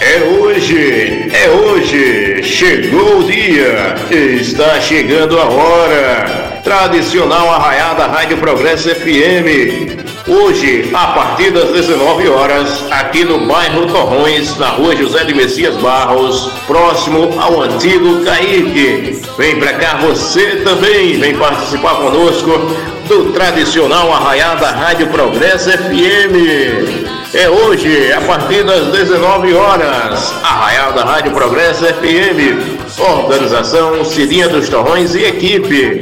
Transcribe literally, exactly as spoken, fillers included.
É hoje, é hoje, chegou o dia, está chegando a hora. Tradicional Arraiada Rádio Progresso F M. Hoje, a partir das dezenove horas, aqui no bairro Torrões, na rua José de Messias Barros, próximo ao antigo Caíque. Vem pra cá você também, vem participar conosco do tradicional Arraiada Rádio Progresso F M. É hoje, a partir das dezenove horas, Arraiada Rádio Progresso F M. Organização Cidinha dos Torrões e equipe.